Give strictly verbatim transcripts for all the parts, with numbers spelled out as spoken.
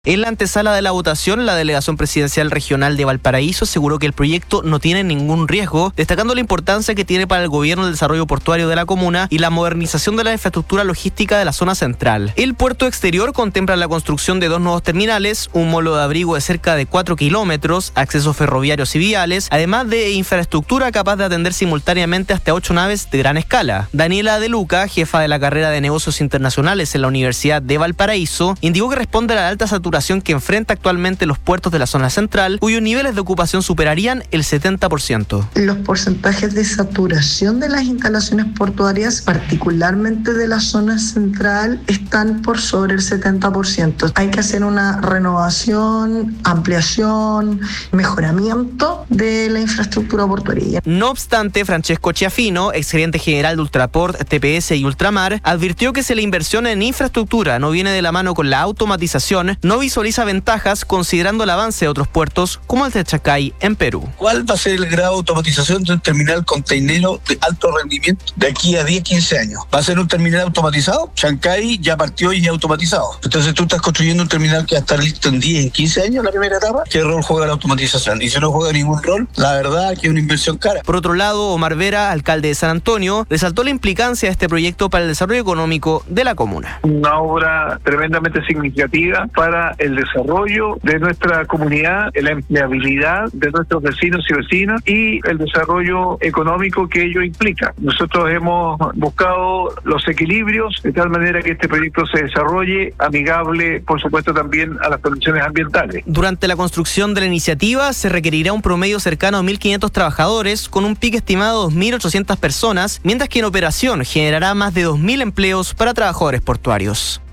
En la antesala de la votación, la Delegación Presidencial Regional de Valparaíso aseguró que el proyecto no tiene ningún riesgo, destacando la importancia que tiene para el gobierno el desarrollo portuario de la comuna y la modernización de la infraestructura logística de la zona central. El puerto exterior contempla la construcción de dos nuevos terminales, un molo de abrigo de cerca de cuatro kilómetros, accesos ferroviarios y viales, además de infraestructura capaz de atender simultáneamente hasta ocho naves de gran escala. Daniela De Luca, jefa de la carrera de negocios internacionales en la Universidad de Valparaíso, indicó que responde a la alta saturación que enfrenta actualmente los puertos de la zona central, cuyos niveles de ocupación superarían el setenta por ciento. Los porcentajes de saturación de las instalaciones portuarias, particularmente de la zona central, están por sobre el setenta por ciento. Hay que hacer una renovación, ampliación, mejoramiento de la infraestructura portuaria. No obstante, Francesco Chiafino, exgerente general de Ultraport, T P S y Ultramar, advirtió que si la inversión en infraestructura no viene de la mano con la automatización, no visualiza ventajas considerando el avance de otros puertos como el de Chacay en Perú. ¿Cuál va a ser el grado de automatización de un terminal containero de alto rendimiento de aquí a diez, quince años? ¿Va a ser un terminal automatizado? Chancay ya partió y es automatizado. Entonces tú estás construyendo un terminal que va a estar listo en diez, en quince años la primera etapa. ¿Qué rol juega la automatización? Y si no juega ningún rol, la verdad que es una inversión cara. Por otro lado, Omar Vera, alcalde de San Antonio, resaltó la implicancia de este proyecto para el desarrollo económico de la comuna. Una obra tremendamente significativa para el desarrollo de nuestra comunidad, la empleabilidad de nuestros vecinos y vecinas y el desarrollo económico que ello implica. Nosotros hemos buscado los equilibrios de tal manera que este proyecto se desarrolle amigable, por supuesto, también a las condiciones ambientales. Durante la construcción de la iniciativa se requerirá un promedio cercano a mil quinientos trabajadores con un pico estimado de dos mil ochocientas personas, mientras que en operación generará más de dos mil empleos para trabajadores portuarios.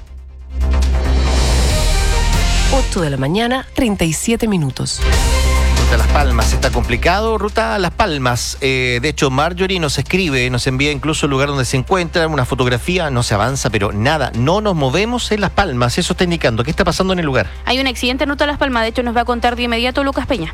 ocho de la mañana, treinta y siete minutos. Ruta Las Palmas, está complicado, Ruta Las Palmas. Eh, de hecho, Marjorie nos escribe, nos envía incluso el lugar donde se encuentra, una fotografía, no se avanza, pero nada, no nos movemos en Las Palmas, eso está indicando. ¿Qué está pasando en el lugar? Hay un accidente en Ruta Las Palmas, de hecho nos va a contar de inmediato Lucas Peña.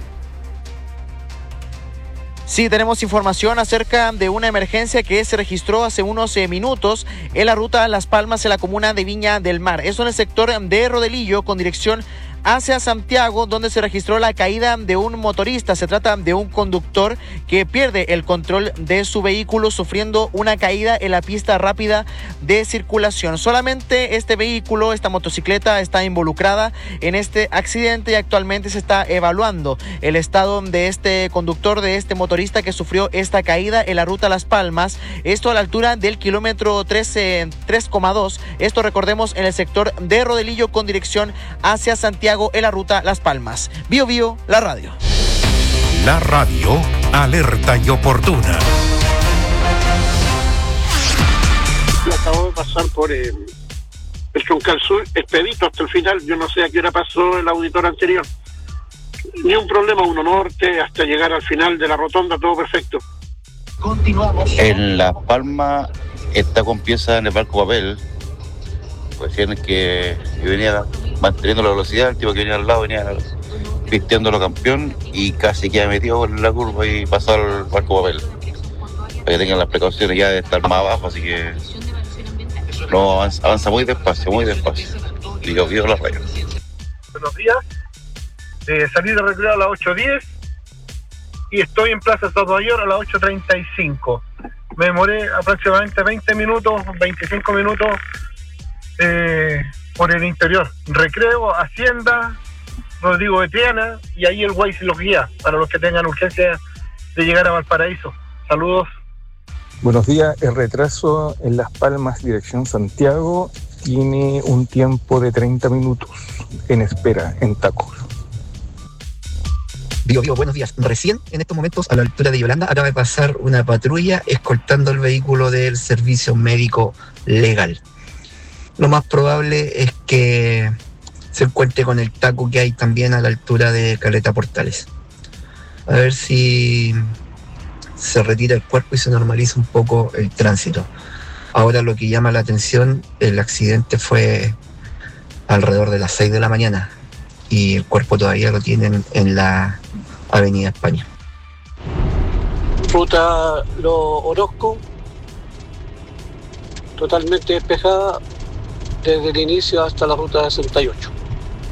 Sí, tenemos información acerca de una emergencia que se registró hace unos eh, minutos en la ruta Las Palmas en la comuna de Viña del Mar. Eso en el sector de Rodelillo con dirección hacia Santiago, donde se registró la caída de un motorista. Se trata de un conductor que pierde el control de su vehículo sufriendo una caída en la pista rápida de circulación. Solamente este vehículo, esta motocicleta, está involucrada en este accidente y actualmente se está evaluando el estado de este conductor, de este motorista que sufrió esta caída en la ruta Las Palmas. Esto a la altura del kilómetro trece, tres coma dos. Esto, recordemos, en el sector de Rodelillo con dirección hacia Santiago en la ruta Las Palmas. Bio Bio, la radio. La radio, alerta y oportuna. Yo acabo de pasar por eh, el Troncal Sur, expedito hasta el final. Yo no sé a qué hora pasó el auditor anterior. Ni un problema, uno norte, hasta llegar al final de la rotonda, todo perfecto. Continuamos. En Las Palmas está con pieza en el barco papel. Recién que venía manteniendo la velocidad, el tipo que venía al lado venía vistiéndolo campeón y casi queda metido en la curva y pasó al barco papel. Para que tengan las precauciones ya de estar más abajo, así que no avanza, avanza muy despacio, muy despacio. Y yo vivo la raya. Buenos días, eh, salí de recreo a las ocho diez y estoy en Plaza Sotomayor a las ocho treinta y cinco. Me demoré aproximadamente veinte minutos, veinticinco minutos Eh, por el interior. Recreo, Hacienda, Rodrigo de Triana, y ahí el Waze los guía para los que tengan urgencia de llegar a Valparaíso. Saludos. Buenos días. El retraso en Las Palmas, dirección Santiago, tiene un tiempo de treinta minutos en espera, en tacos. Bio, Bio, buenos días. Recién, en estos momentos, a la altura de Yolanda, acaba de pasar una patrulla escoltando el vehículo del servicio médico legal. Lo más probable es que se encuentre con el taco que hay también a la altura de Caleta Portales. A ver si se retira el cuerpo y se normaliza un poco el tránsito. Ahora lo que llama la atención, el accidente fue alrededor de las seis de la mañana y el cuerpo todavía lo tienen en la Avenida España. Ruta Los Orozco, totalmente despejada desde el inicio hasta la ruta sesenta y ocho.